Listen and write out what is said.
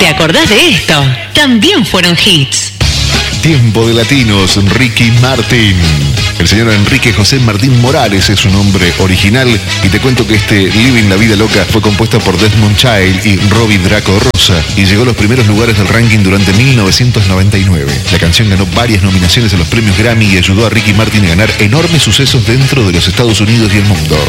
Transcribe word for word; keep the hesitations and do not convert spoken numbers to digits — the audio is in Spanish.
¿Te acordás de esto? También fueron hits. Tiempo de latinos, Ricky Martin. El señor Enrique José Martín Morales es su nombre original y te cuento que este Living la Vida Loca fue compuesta por Desmond Child y Robbie Draco Rosa y llegó a los primeros lugares del ranking durante mil novecientos noventa y nueve. La canción ganó varias nominaciones a los premios Grammy y ayudó a Ricky Martin a ganar enormes sucesos dentro de los Estados Unidos y el mundo.